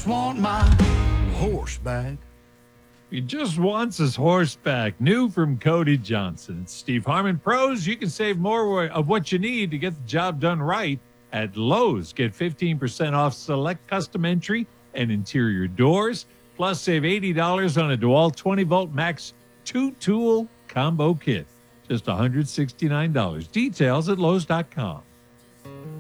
want my horse back. He just wants his horse back. New from Cody Johnson. It's Steve Harmon. Pros, you can save more of what you need to get the job done right at Lowe's. Get 15% off select custom entry and interior doors. Plus, save $80 on a DeWalt 20-volt max 2-tool combo kit. Just $169. Details at Lowe's.com.